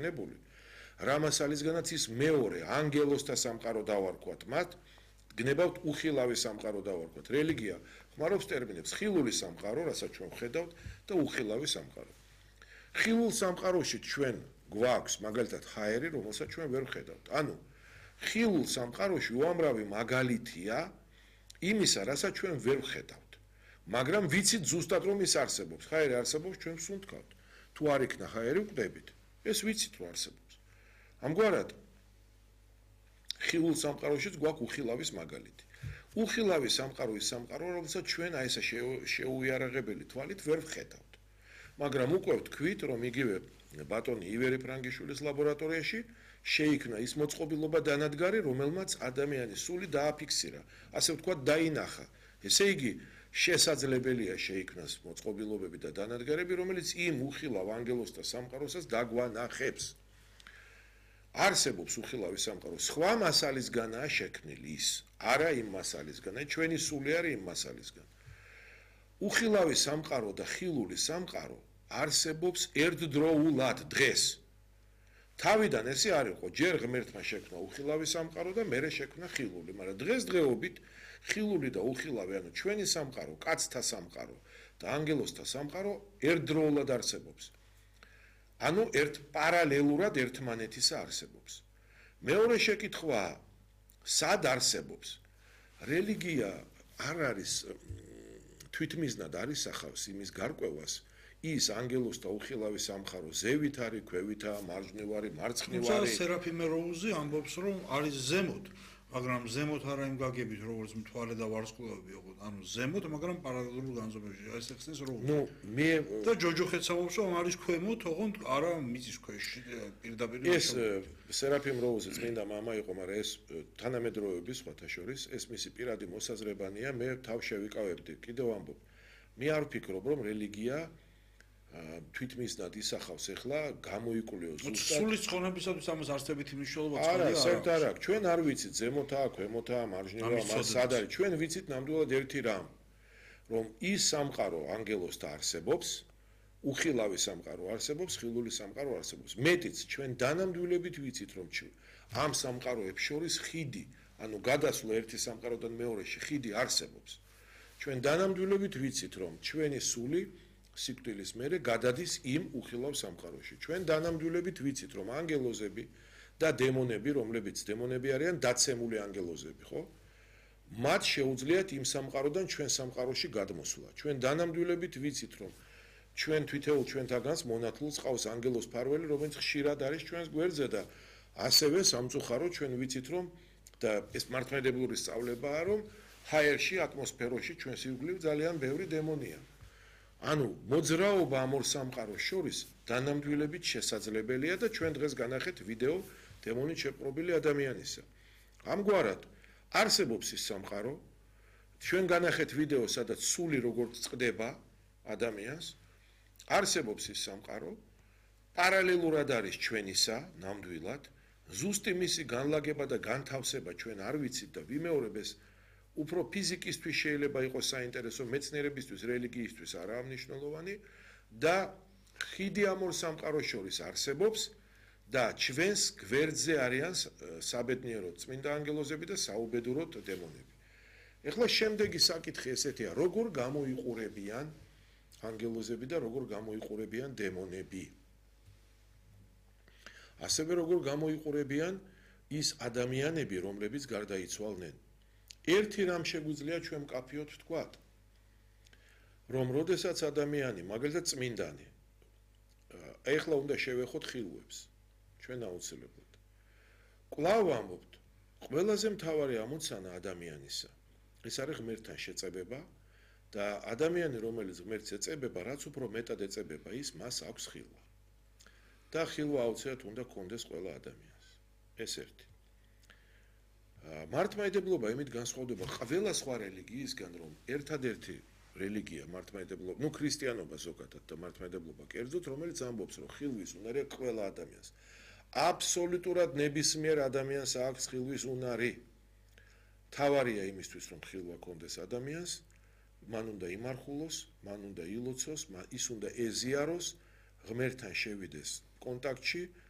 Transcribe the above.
მოხსენებული. რა მასალისგანაც ის მეორე ანგელოსთა სამყარო დავარქვათ მათ, გნებავთ უხილავი სამყარო დავარქვათ. რელიგია ხმარობს ტერმინებს ხილული სამყარო, რასაც ჩვენ ვხედავთ და უხილავი სამყარო. ხილულ სამყაროში ჩვენ გვაქვს მაგალითად ჰაერი, რომელსაც ჩვენ ვერ ვხედავთ. ანუ ხილულ სამყაროში უამრავი მაგალითია იმისა, რასაც ჩვენ ვერ ვხედავთ. მაგრამ ვიცით ზუსტად რომ ის არსებობს. ჰაერი არსებობს, ჩვენ ვსუნთქავთ. თუ არ იქნა ჰაერი, ვკვდებით. ეს ვიცით რომ არსებობს. ამგვარად ხილულ სამყაროშიც გვაქვს უხილავის მაგალითი. უხილავი სამყარო ის სამყარო, რომელსაც ჩვენ აი ესა შეუიარაღებელი თვალით ვერ ვხედავთ. მაგრამ უკვე ვთქვით, რომ იგივე ბატონი ივერი ფრანგიშვილის ლაბორატორიაში შეიქმნა ის მოწყობილობა დანადგარი, რომელმაც ადამიანის სული დააფიქსირა, ასე ვთქვათ, დაინახა. ესე იგი, შესაძლებელია შეიქმნას მოწყობილობები და დანადგარები, რომელიც იმ უხილავ ანგელოსთა სამყაროსაც დაგვანახებს. არსებობს უხილავი სამყარო, სხვა მასალისგანაა შექმნილი ის, არა იმ მასალისგან, ჩვენი სული არის იმ მასალისგან. უხილავი სამყარო და ხილული სამყარო არსებობს ერთდროულად დღეს. თავიდან ესე არ იყო, ჯერ ღმერთმა შექმნა უხილავი სამყარო და მერე შექმნა ხილული, მაგრამ დღესდღეობით ხილული და უხილავი, ანუ ჩვენი სამყარო, კაცთა სამყარო და ანგელოსთა სამყარო ერთდროულად არსებობს. ანუ პარალელურად ერთმანეთისა არსებობს. მეორე შეკითხვა, სად არსებობს? რელიგია არ არის თვითმიზნად არის ახავს იმის გარკვევას, ის ანგელოსთა უხილავი სამყარო ზევით არის, ქვევითა, მარჯვნივ არის, მარცხნივ არის. სერაფიმე როუზი ამბობს, რომ არის ზემოთ, მაგრამ ზემოთ არა იმ გაგებით, როგორც მთვარე და ვარსკვლავები ოღონდ, ანუ ზემოთ, მაგრამ პარალელურ განზომებში. ეს ხსნის როუზი. და ჯოჯოხეთს ამბობს, რომ არის ქვემოთ, ოღონდ არა მიწის ქვეშ, პირდაპირ. ეს სერაფიმ როუზი წმინდა მამა იყო, მაგრამ ეს თანამედროვეები სხვათა შორის, ეს მისი პირადი მოსაზრებანია, მე თავ შევიკავებდი. კიდევ ამბობ, მე არ ვფიქრობ, რომ რელიგია თვითმიზნად ისახავს ეხლა გამოიკვლიო ზუსტად სულის ცხონებისათვის ამას არსებითი მნიშვნელობა არა, საერთოდ არ აქვს. ჩვენ არ ვიცით ზემოთაა, ქვემოთაა, მარჯვნივაა, მას სად არის. ჩვენ ვიცით ნამდვილად ერთი რამ, რომ ის სამყარო ანგელოსთა არსებობს, უხილავი სამყარო არსებობს, ხილული სამყარო არსებობს. მეტიც, ჩვენ დანამდვილებით ვიცით, რომ ამ სამყაროებს შორის ხიდი, ანუ გადასვლა ერთი სამყაროდან მეორეში ხიდი არსებობს. ჩვენ დანამდვილებით ვიცით, რომ ჩვენი სული სიკვდილის მერე გადადის იმ უხილავ სამყაროში. ჩვენ დანამდვილებით ვიცით, რომ ანგელოზები და დემონები, რომლებიც დემონები არიან დაცემული ანგელოზები, ხო? მათ შეუძლიათ იმ სამყაროდან ჩვენ სამყაროში გადმოსვლა. ჩვენ დანამდვილებით ვიცით, რომ ჩვენ თვითეულ ჩვენთაგანს მონათლულს ყავს ანგელოს ფარველი, რომელიც ხშირად არის ჩვენს გვერდზე და ასევე სამწუხაროდ ჩვენ ვიცით, რომ და ეს მართლმადიდებლური სწავლებაა, რომ ჰაერში, ატმოსფეროში ჩვენს ირგვლივ ძალიან ბევრი დემონია. ანუ მოძრაობა ამ ორ სამყაროს შორის დანამდვილებით შესაძლებელია და ჩვენ დღეს განახეთ ვიდეო დემონით შეპყრობილი ადამიანისა. ამგვარად არსებობს ის სამყარო, ჩვენ განახეთ ვიდეო, სადაც სული როგორც წყდება ადამიანს, არსებობს ის სამყარო, პარალელურად არის ჩვენისა, ნამდვილად, ზუსტი მისი განლაგება და განთავსება ჩვენ არ ვიცით და ვიმეორებ ეს უფრო ფიზიკისთვის შეიძლება იყოს საინტერესო, მეცნიერებისთვის, რელიგიისთვის არაა მნიშვნელოვანი და ხიდი ამ ორ სამყაროს შორის არსებობს და ჩვენს გვერდზე არიან საბედნიეროდ წმინდა ანგელოზები და საუბედუროდ დემონები. ეხლა შემდეგი საკითხი ესეთია, როგორ გამოიყურებიან ანგელოზები და როგორ გამოიყურებიან დემონები. ასევე როგორ გამოიყურებიან ის ადამიანები, რომლებიც გარდაიცვალნენ. ერთი რამ შეგვიძლია ჩვენ მკაფიოდ ვთქვათ, რომ როდესაც ადამიანი, მაგალითად წმინდანი, ეხლა უნდა შევეხოთ ხილვებს, ჩვენ აუცილებლად. კვლავ ვამბობთ, ყველაზე მთავარი ამოცანა ადამიანისა, ეს არის ღმერთთან შეწებება და ადამიანი, რომელიც ღმერთს ეწებება, რაც უფრო მეტად ეწებება, ის მას აქვს ხილვა. და ხილვა აუცილებლად უნდა გქონდეს ყველა ადამიანს. ეს ერთი. მართლმადიდებლობა იმით განსხვავდება ყველა სხვა რელიგიისგან, რომ ერთადერთი რელიგია მართლმადიდებლობა, ქრისტიანობა ზოგადად და მართლმადიდებლობა კერძოდ, რომელიც ამბობს, რომ ხილვის უნარი აქვს ყველა ადამიანს. აბსოლუტურად ნებისმიერ ადამიანს აქვს ხილვის უნარი. თავარია იმისთვის, რომ ხილვა გქონდეს ადამიანს, მან უნდა იმარხულოს, მან უნდა ილოცოს, ის უნდა ეზიაროს, ღმერთთან შევიდეს კონტაქტში